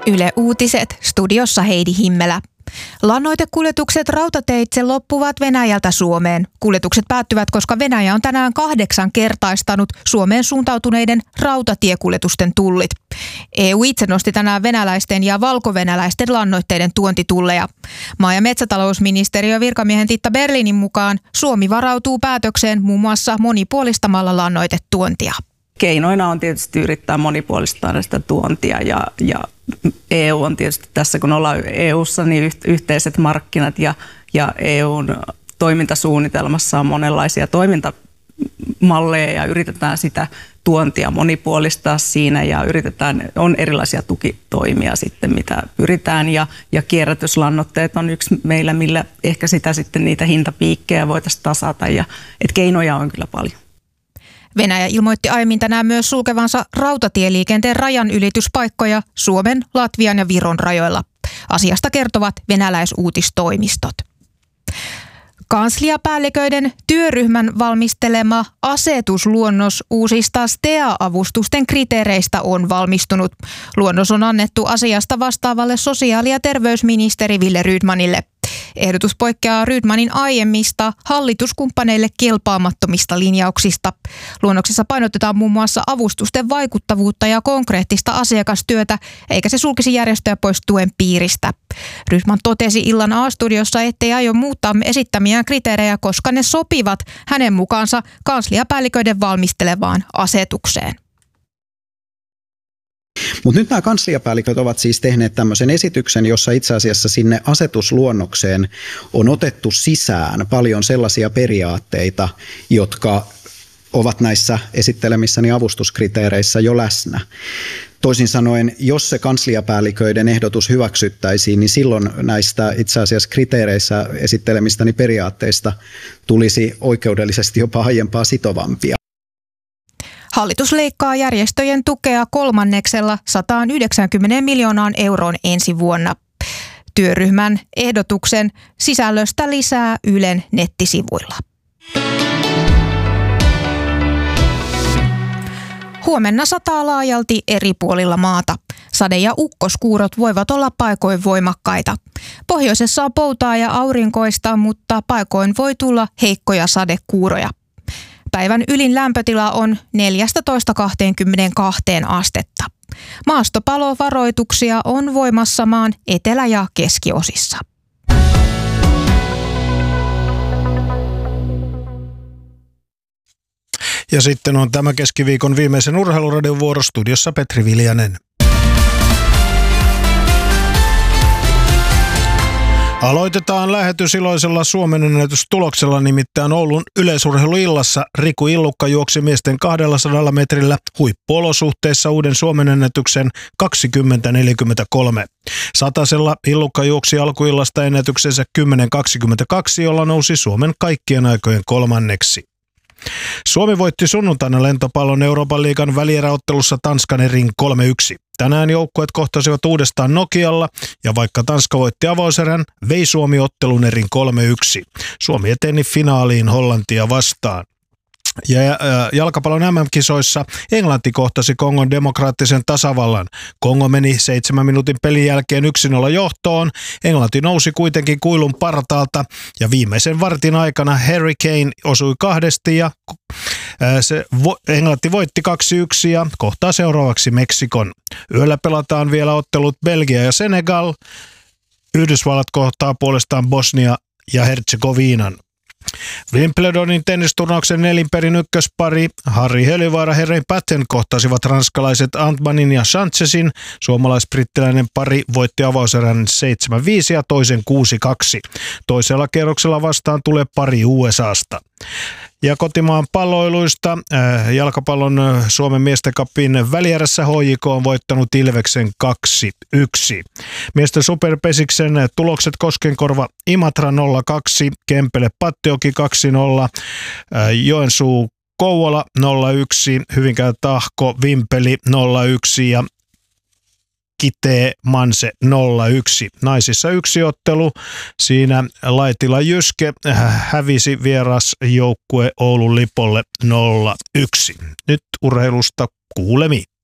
Yle Uutiset, studiossa Heidi Himmelä. Lannoitekuljetukset rautateitse loppuvat Venäjältä Suomeen. Kuljetukset päättyvät, koska Venäjä on tänään 8-kertaistanut Suomeen suuntautuneiden rautatiekuljetusten tullit. EU itse nosti tänään venäläisten ja valkovenäläisten lannoitteiden tuontitulleja. Maa- ja metsätalousministeriön virkamiehen Titta Berlinin mukaan Suomi varautuu päätökseen muun muassa monipuolistamalla lannoitetuontia. Keinoina on tietysti yrittää monipuolistaa sitä tuontia ja EU on tietysti tässä, kun ollaan EU:ssa, niin yhteiset markkinat ja EUn toimintasuunnitelmassa on monenlaisia toimintamalleja ja yritetään sitä tuontia monipuolistaa siinä ja on erilaisia tukitoimia sitten, mitä pyritään ja kierrätyslannoitteet on yksi meillä, millä ehkä niitä hintapiikkejä voitaisiin tasata et keinoja on kyllä paljon. Venäjä ilmoitti aiemmin tänään myös sulkevansa rautatieliikenteen rajanylityspaikkoja Suomen, Latvian ja Viron rajoilla. Asiasta kertovat venäläisuutistoimistot. Kansliapäälliköiden työryhmän valmistelema asetusluonnos uusista STEA-avustusten kriteereistä on valmistunut. Luonnos on annettu asiasta vastaavalle sosiaali- ja terveysministeri Wille Rydmanille. Ehdotus poikkeaa Rydmanin aiemmista hallituskumppaneille kelpaamattomista linjauksista. Luonnoksessa painotetaan muun muassa avustusten vaikuttavuutta ja konkreettista asiakastyötä, eikä se sulkisi järjestöjä pois tuen piiristä. Rydman totesi illan A-studiossa, ettei aio muuttaa esittämiään kriteerejä, koska ne sopivat hänen mukaansa kansliapäälliköiden valmistelevaan asetukseen. Mutta nyt nämä kansliapäälliköt ovat siis tehneet tämmöisen esityksen, jossa itse asiassa sinne asetusluonnokseen on otettu sisään paljon sellaisia periaatteita, jotka ovat näissä esittelemissäni avustuskriteereissä jo läsnä. Toisin sanoen, jos se kansliapäälliköiden ehdotus hyväksyttäisiin, niin silloin näistä itse asiassa kriteereissä esittelemistäni periaatteista tulisi oikeudellisesti jopa aiempaa sitovampia. Hallitus leikkaa järjestöjen tukea 1/3 190 miljoonaan euroon ensi vuonna. Työryhmän ehdotuksen sisällöstä lisää Ylen nettisivuilla. Huomenna sataa laajalti eri puolilla maata. Sade- ja ukkoskuurot voivat olla paikoin voimakkaita. Pohjoisessa on poutaa ja aurinkoista, mutta paikoin voi tulla heikkoja sadekuuroja. Päivän ylin lämpötila on 14–22 astetta. Maastopalovaroituksia on voimassa maan etelä- ja keskiosissa. Ja sitten on tämä keskiviikon viimeisen urheiluradion vuoro, studiossa Petri Viljanen. Aloitetaan lähetys iloisella Suomen ennätystuloksella, nimittäin Oulun yleisurheiluillassa Riku Illukka juoksi miesten 200 metrillä huippuolosuhteissa uuden Suomen ennätyksen 20.43. Satasella Illukka juoksi alkuillasta ennätyksensä 10.22, jolla nousi Suomen kaikkien aikojen kolmanneksi. Suomi voitti sunnuntaina lentopallon Euroopan liigan välieräottelussa Tanskan erin 3-1. Tänään joukkueet kohtasivat uudestaan Nokialla ja vaikka Tanska voitti avauserän, vei Suomi ottelun erin 3-1. Suomi eteni finaaliin Hollantia vastaan. Ja jalkapallon MM-kisoissa Englanti kohtasi Kongon demokraattisen tasavallan. Kongo meni 7 minuutin pelin jälkeen 1-0 johtoon. Englanti nousi kuitenkin kuilun partaalta ja viimeisen vartin aikana Harry Kane osui 2 ja Englanti voitti 2-1 ja kohtaa seuraavaksi Meksikon. Yöllä pelataan vielä ottelut Belgia ja Senegal. Yhdysvallat kohtaa puolestaan Bosnia ja Herzegovinan. Wimbledonin tennisturnauksen nelinperin ykköspari Harri Helivaara ja Heren Patten kohtasivat ranskalaiset Antmanin ja Sanchezin. Suomalais-brittiläinen pari voitti avauserän 7-5 ja toisen 6-2. Toisella kierroksella vastaan tulee pari USAsta. Ja kotimaan palloiluista jalkapallon Suomen miesten cupin välierässä HJK on voittanut Ilveksen 2-1. Miesten superpesiksen tulokset Koskenkorva Imatra 0-2, Kempele Pattioki 2-0, Joensuu Kouvola 0-1, Hyvinkää Tahko Vimpeli 0-1 ja Kitee Manse 0-1. Naisissa yksi ottelu. Siinä Laitila Jyske hävisi vierasjoukkue Oulun Lipolle 0-1. Nyt urheilusta kuulemiin.